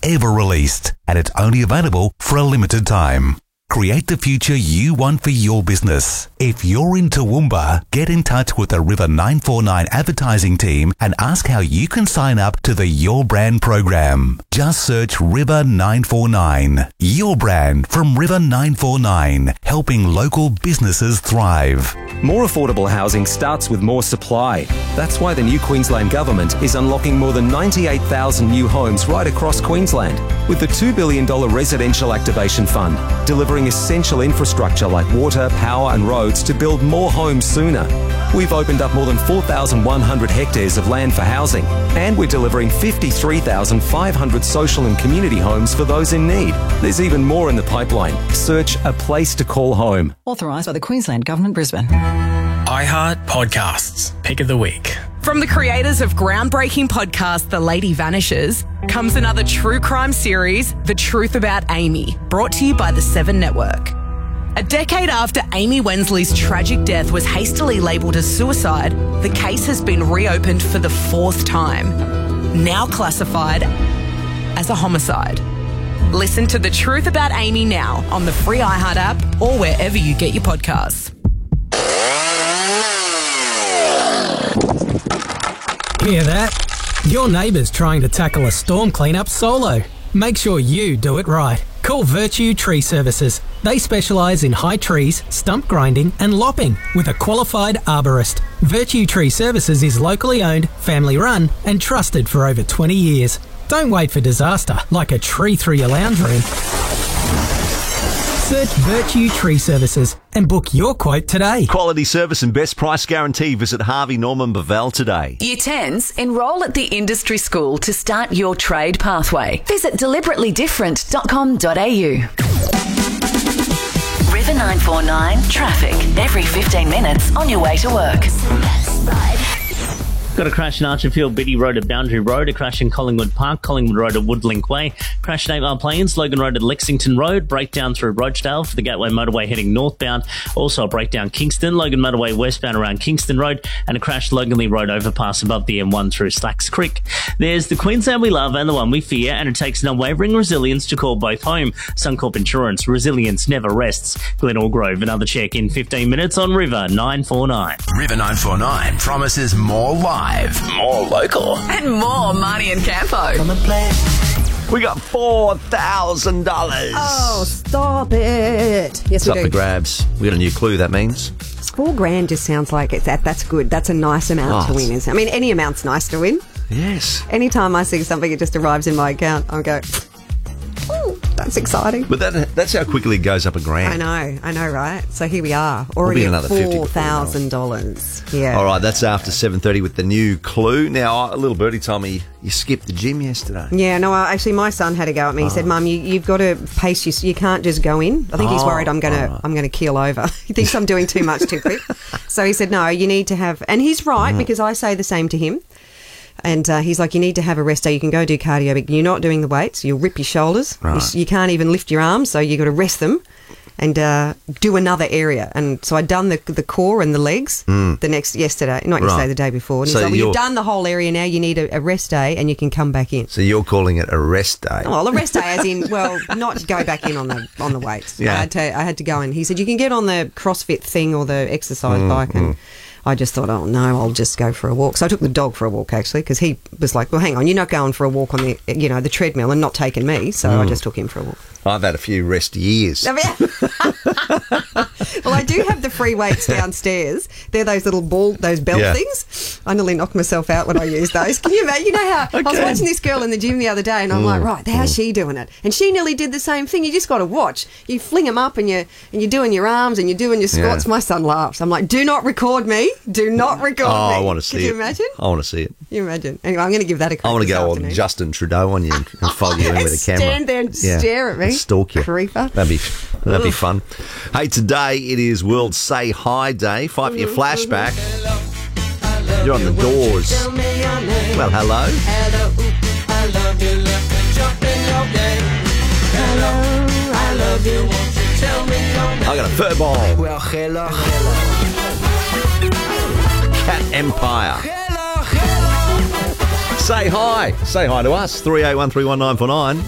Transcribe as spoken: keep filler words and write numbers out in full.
ever released, and it's only available for a limited time. Create the future you want for your business. If you're in Toowoomba, get in touch with the River nine four nine advertising team and ask how you can sign up to the Your Brand program. Just search River nine four nine. Your Brand from River nine four nine, helping local businesses thrive. More affordable housing starts with more supply. That's why the new Queensland Government is unlocking more than ninety-eight thousand new homes right across Queensland with the two billion dollars Residential Activation Fund, delivering essential infrastructure like water, power and roads to build more homes sooner. We've opened up more than four thousand one hundred hectares of land for housing, and we're delivering fifty-three thousand five hundred social and community homes for those in need. There's even more in the pipeline. Search A Place to Call Home. Authorised by the Queensland Government, Brisbane. iHeart Podcasts. Pick of the week. From the creators of groundbreaking podcast The Lady Vanishes comes another true crime series, The Truth About Amy, brought to you by the Seven Network. A decade after Amy Wensley's tragic death was hastily labelled as suicide, the case has been reopened for the fourth time, now classified as a homicide. Listen to The Truth About Amy now on the free iHeart app or wherever you get your podcasts. Hear that? Your neighbour's trying to tackle a storm cleanup solo. Make sure you do it right. Call Virtue Tree Services. They specialise in high trees, stump grinding and lopping with a qualified arborist. Virtue Tree Services is locally owned, family run and trusted for over twenty years. Don't wait for disaster like a tree through your lounge room. Search Virtue Tree Services and book your quote today. Quality service and best price guarantee. Visit Harvey Norman Bevell today. Year tens, enrol at the industry school to start your trade pathway. Visit deliberately different dot com dot a u. River nine four nine traffic every fifteen minutes on your way to work. Got a crash in Archerfield, Biddy Road at Boundary Road, a crash in Collingwood Park, Collingwood Road at Woodlink Way, crash at Eight Mile Plains, Logan Road at Lexington Road, breakdown through Rochdale for the Gateway Motorway heading northbound, also a breakdown Kingston, Logan Motorway westbound around Kingston Road, and a crash Loganley Road overpass above the M one through Slacks Creek. There's the Queensland we love and the one we fear, and it takes an unwavering resilience to call both home. Suncorp Insurance, resilience never rests. Glen Allgrove, another check in fifteen minutes on River nine four nine. River nine four nine promises more live, more local, and more Marnie and Campo. We got four thousand dollars. Oh, stop it. Yes, It's we up do. for grabs. We got a new clue, that means. Four grand just sounds like it's that. That's good. That's a nice amount Oh, to win. Isn't it? I mean, any amount's nice to win. Yes. Anytime I see something, it just arrives in my account, I go, ooh, that's exciting. But that, that's how quickly it goes up a grand. I know, I know, right? So here we are, We'll already be at another fifty before four thousand dollars. Yeah. All right, that's after seven thirty with the new clue. Now, a little birdie told me you skipped the gym yesterday. Yeah, no, uh, actually, my son had a go at me. He Oh. said, "Mum, you, you've got to pace. You, you can't just go in." I think he's Oh, worried I'm going all to right. I'm going to keel over. He thinks I'm doing too much too quick. So he said, "No, you need to have," and he's right Mm. because I say the same to him. And uh, he's like, "You need to have a rest day. You can go do cardio, but you're not doing the weights. You'll rip your shoulders. You, Right. s- you can't even lift your arms, so you've got to rest them and uh, do another area." And so I'd done the the core and the legs Mm. the next yesterday, not Right. yesterday, the day before. And So he's like, "Well, you're- you've done the whole area now. You need a, a rest day, and you can come back in." So you're calling it a rest day. Well, a rest day, as in, well, not go back in on the on the weights. Yeah. I had to I had to go in. He said you can get on the CrossFit thing or the exercise Mm, bike, and mm. I just thought, oh no, I'll just go for a walk. So I took the dog for a walk actually, because he was like, well, hang on, you're not going for a walk on the you know the treadmill and not taking me, so I Mm. just took him for a walk. I've had a few rest years. Well, I do have the free weights downstairs. They're those little ball, those belt Yeah. things. I nearly knocked myself out when I used those. Can you imagine? You know how I was Okay. watching this girl in the gym the other day, and I'm Mm, like, right, how's mm. she doing it? And she nearly did the same thing. You just got to watch. You fling them up, and you and you're doing your arms, and you're doing your squats. Yeah. My son laughs. I'm like, do not record me. Do not record Oh, me. I want to see Could it. you imagine? I want to see it. You imagine? Anyway, I'm going to give that a crack. I want to this go on afternoon. Justin Trudeau on you and, and follow you in with a camera. Stand there and stare at me. And stalk you. Creeper. That'd be that'd be Ugh. fun. Hey, today it is World Say Hi Day. Five for your flashback. You're on the Doors. Well, hello. I got a fur ball. Well, hello, Cat Empire. Say hi. Say hi to us. three eight one three one nine four nine.